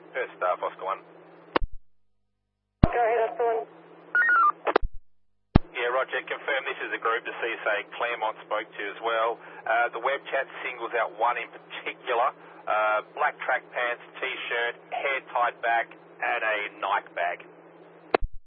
First staff, Oscar 1. Go ahead, Oscar 1. Yeah, Roger, confirm this is a group the CSA Claremont spoke to as well. The web chat singles out one in particular, black track pants, t-shirt, hair tied back, and a Nike bag.